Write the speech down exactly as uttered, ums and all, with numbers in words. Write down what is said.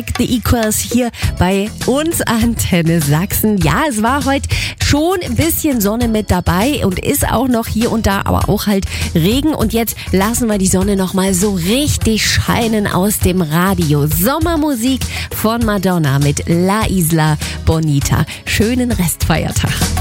The Equals hier bei uns Antenne Sachsen. Ja, es war heute schon ein bisschen Sonne mit dabei und ist auch noch hier und da, aber auch halt Regen. Und jetzt lassen wir die Sonne noch mal so richtig scheinen aus dem Radio. Sommermusik von Madonna mit La Isla Bonita. Schönen Restfeiertag.